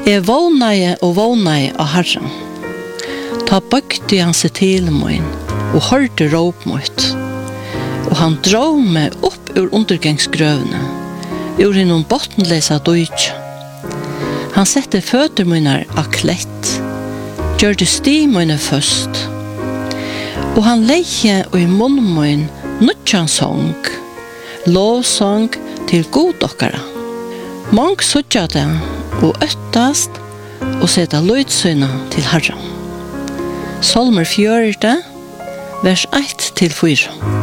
Jeg vågnaði og vågnaði av Herren. Ta bøkti han seg til min og hørte råp mot. Og han drog meg opp ur undergangsgrøvene, ur hinnom bottenlesa døytja. Han sette føtter mine av klett, gjør det sti mine først. Og han leie i munnen min nødjan sång, lovsång til god okkara. Mång suttja det og øttast og seta løydsyna til Herren. Salmer 4, vers 1-4.